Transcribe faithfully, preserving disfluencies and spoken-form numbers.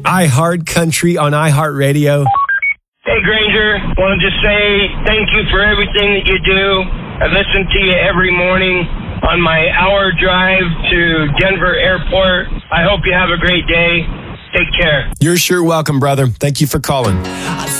iHeart Country on iHeartRadio. Hey, Granger. Want to just say thank you for everything that you do. I listen to you every morning on my hour drive to Denver Airport. I hope you have a great day. Take care. You're sure welcome, brother. Thank you for calling.